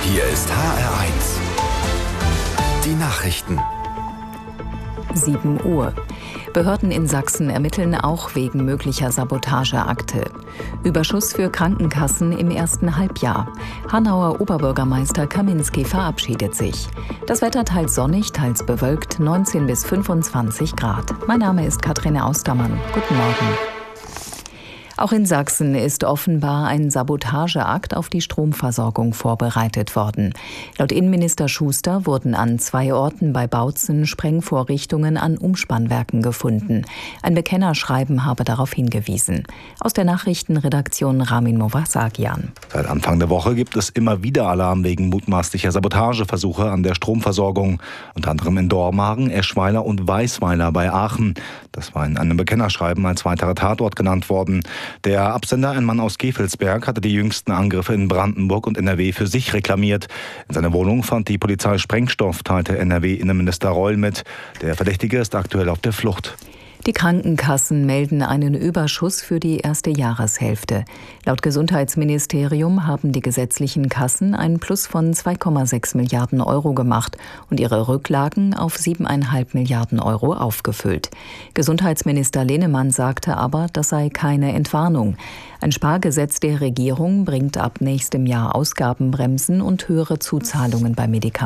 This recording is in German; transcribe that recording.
Hier ist HR1. Die Nachrichten. 7 Uhr. Behörden in Sachsen ermitteln auch wegen möglicher Sabotageakte. Überschuss für Krankenkassen im ersten Halbjahr. Hanauer Oberbürgermeister Kaminski verabschiedet sich. Das Wetter teils sonnig, teils bewölkt, 19 bis 25 Grad. Mein Name ist Kathrine Austermann. Guten Morgen. Auch in Sachsen ist offenbar ein Sabotageakt auf die Stromversorgung vorbereitet worden. Laut Innenminister Schuster wurden an 2 Orten bei Bautzen Sprengvorrichtungen an Umspannwerken gefunden. Ein Bekennerschreiben habe darauf hingewiesen. Aus der Nachrichtenredaktion Ramin Movasagian. Seit Anfang der Woche gibt es immer wieder Alarm wegen mutmaßlicher Sabotageversuche an der Stromversorgung. Unter anderem in Dormagen, Eschweiler und Weisweiler bei Aachen. Das war in einem Bekennerschreiben als weiterer Tatort genannt worden. Der Absender, ein Mann aus Gevelsberg, hatte die jüngsten Angriffe in Brandenburg und NRW für sich reklamiert. In seiner Wohnung fand die Polizei Sprengstoff, teilte NRW-Innenminister Reul mit. Der Verdächtige ist aktuell auf der Flucht. Die Krankenkassen melden einen Überschuss für die erste Jahreshälfte. Laut Gesundheitsministerium haben die gesetzlichen Kassen ein Plus von 2,6 Milliarden Euro gemacht und ihre Rücklagen auf 7,5 Milliarden Euro aufgefüllt. Gesundheitsminister Lehnemann sagte aber, das sei keine Entwarnung. Ein Spargesetz der Regierung bringt ab nächstem Jahr Ausgabenbremsen und höhere Zuzahlungen bei Medikamenten.